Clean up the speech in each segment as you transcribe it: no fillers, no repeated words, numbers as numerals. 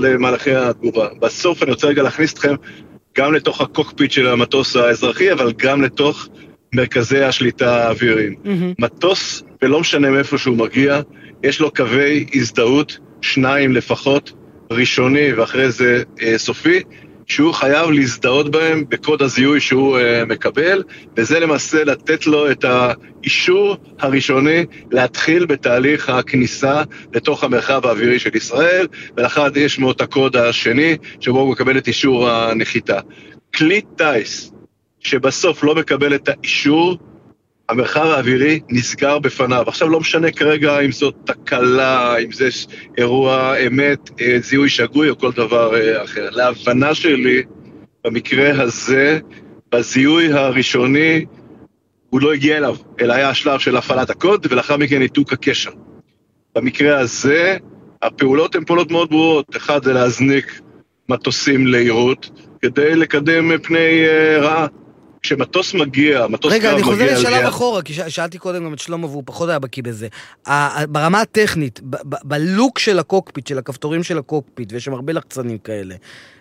למהלכי התגובה. בסוף אני רוצה רגע להכניס אתכם גם לתוך הקוקפיט של המטוס האזרחי, אבל גם לתוך מרכזי השליטה האוויריים. מטוס, ולא משנה מאיפה שהוא מגיע, יש לו קווי הזדהות, 2 לפחות, ראשוני ואחרי זה סופי, שהוא חייב להזדהות בהם בקוד הזיהוי שהוא מקבל, וזה למעשה לתת לו את האישור הראשוני להתחיל בתהליך הכניסה לתוך המרחב האווירי של ישראל, ולאחר יש לו את הקוד השני שבו הוא מקבל את אישור הנחיתה. כלי טייס שבסוף לא מקבל את האישור, המרחב האווירי נסגר בפניו. עכשיו לא משנה כרגע אם זאת תקלה, אם זה אירוע אמת, זיהוי שגוי או כל דבר אחר. להבנה שלי, במקרה הזה, בזיהוי הראשוני, הוא לא הגיע אליו, אלא היה השלב של הפעלת הקוד, ולאחר מכן ניתוק הקשר. במקרה הזה, הפעולות הן פעולות מאוד ברורות. אחד זה להזניק מטוסים לעירות, כדי לקדם פני רעה. כשמטוס מגיע, מטוס רגע, אני חוזר לשלב אחורה, כי שאלתי קודם גם את שלמה, והוא פחות היה בקיא בזה. ברמה הטכנית, בלוק של הקוקפיט, של הכפתורים של הקוקפיט, ויש שם הרבה לחצנים כאלה,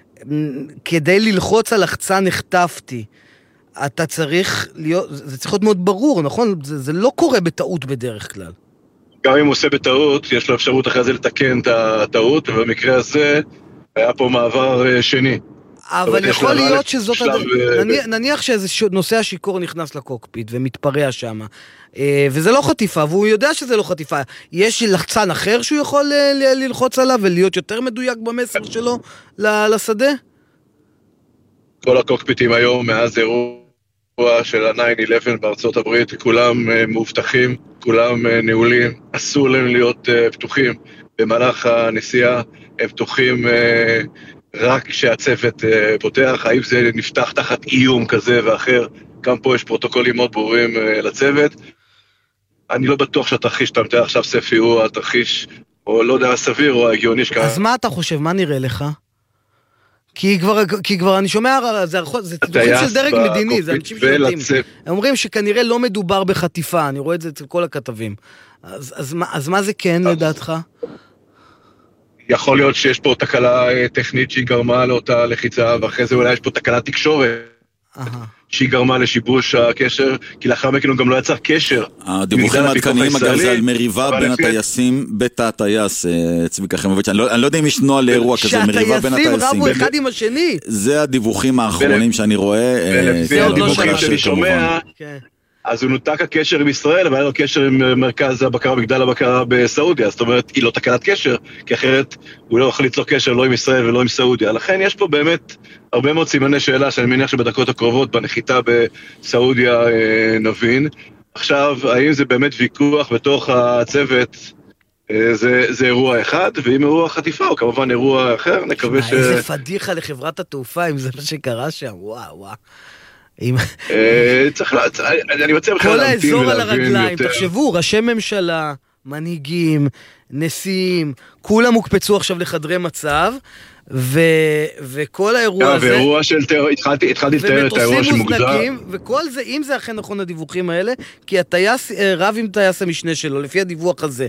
כדי ללחוץ על לחצן נחטפתי, אתה צריך להיות, זה צריך להיות מאוד ברור, נכון? זה לא קורה בטעות בדרך כלל. גם אם הוא עושה בטעות, יש לו אפשרות אחרי זה לתקן את הטעות, ובמקרה הזה היה פה מעבר שני. אבל יכול להיות שזאת... נניח שאיזה נושא השיקור נכנס לקוקפיט ומתפרע שם, וזה לא חטיפה, והוא יודע שזה לא חטיפה. יש לחצן אחר שהוא יכול ללחוץ עליו ולהיות יותר מדויק במסר שלו לשדה? כל הקוקפיטים היום, מאז אירוע של ה-9-11 בארצות הברית, כולם מאובטחים, כולם נעולים, אסור להם להיות פתוחים במהלך הנסיעה, הם פתוחים... רק כשהצוות פותח, האם זה נפתח תחת איום כזה ואחר, גם פה יש פרוטוקולים מאוד ברורים לצוות. אני לא בטוח שהתרחיש שאתה מתאר עכשיו ספי הוא התרחיש, או לא יודע, הסביר או ההגיוני. אז מה אתה חושב? מה נראה לך? כי כבר אני שומע, זה תוכנית של דרג מדיני, זה אנשים שיודעים. הם אומרים שכנראה לא מדובר בחטיפה, אני רואה את זה אצל כל הכתבים. אז מה זה כן לדעתך? יכול להיות שיש פה תקלה טכנית שהיא גרמה לאותה לחיצה, ואחרי זה אולי יש פה תקלה תקשורת שהיא גרמה לשיבוש הקשר, כי לאחר מכן הוא גם לא יצר קשר. הדיווחים העדכניים אגב זה על מריבה בין הטייסים בתא הטייס, צביקה חיימוביץ', אני לא יודע אם יש נוהל לאירוע כזה, מריבה בין הטייסים. שהטייסים רבו אחד עם השני. זה הדיווחים האחרונים שאני רואה. ולפי הדיווחים שאני שומע, אז הוא נותק הקשר עם ישראל, אבל היה לו קשר עם מרכז הבקרה, מגדל הבקרה בסעודיה, זאת אומרת, היא לא תקלת קשר, כי אחרת הוא לא יכול ליצור קשר לא עם ישראל ולא עם סעודיה. לכן יש פה באמת הרבה מאוד סימני שאלה, שאני מניח שבדקות הקרובות בנחיתה בסעודיה נבין. עכשיו, האם זה באמת ויכוח בתוך הצוות, זה אירוע אחד, ואם אירוע חטיפה, או כמובן אירוע אחר, נקווה ש... איזה פדיחה לחברת התעופה, אם זה מה שקרה שם, וואו. אני מציע בכלל כל האזור על הרגליים, תחשבו, ראשי ממשלה, מנהיגים, נשיאים, כולם הוקפצו עכשיו לחדרי מצב, וכל האירוע הזה... ואירוע של טרור, התחלתי לתאר את האירוע שמוגדר. וכל זה, אם זה אכן נכון הדיווחים האלה, כי הטייס רב עם טייס המשנה שלו, לפי הדיווח הזה.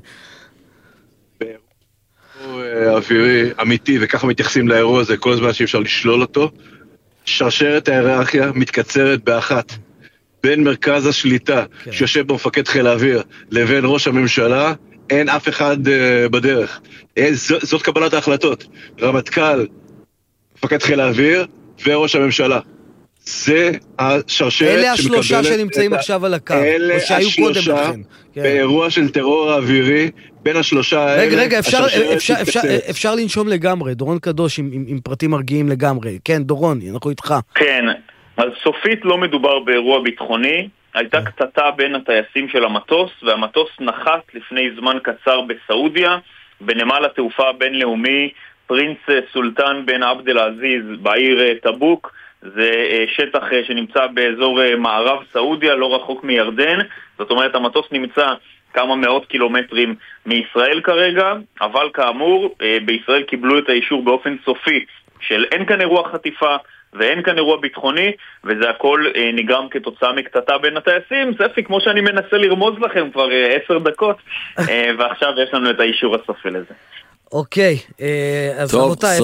באירוע אווירי, אמיתי, וככה מתייחסים לאירוע הזה, כל הזמן שאי אפשר לשלול אותו, שרשרת ההיררכיה מתקצרת באחת, בין מרכז השליטה שיושב במפקד חיל האוויר לבין ראש הממשלה, אין אף אחד בדרך. זאת קבלת ההחלטות. רמטכ"ל, מפקד חיל האוויר וראש הממשלה. זה השרשרת אלה השלושה שנמצאים עכשיו על הקו, או שהיו קודם לכן. באירוע של טרור האווירי, בין השלושה האלה... רגע, אפשר לנשום לגמרי, דורון קדוש עם פרטים מרגיעים לגמרי. כן, דורון, אנחנו איתך. כן, אז סופית לא מדובר באירוע ביטחוני, הייתה קטטה בין הטייסים של המטוס, והמטוס נחת לפני זמן קצר בסעודיה, בנמל התעופה הבינלאומי, פרינס סולטן בן עבד אל עזיז בעיר טבוק, זה שטח שנמצא באזור מערב סעודיה, לא רחוק מירדן, זאת אומרת המטוס נמצא כמה מאות קילומטרים מישראל כרגע, אבל כאמור בישראל קיבלו את האישור באופן סופי של אין כאן אירוע חטיפה ואין כאן אירוע ביטחוני, וזה הכל נגרם כתוצאה מקטטה בין הטייסים, ספי כמו שאני מנסה לרמוז לכם כבר 10 דקות, ועכשיו יש לנו את האישור הסופי לזה. אוקיי, אז רבותיי,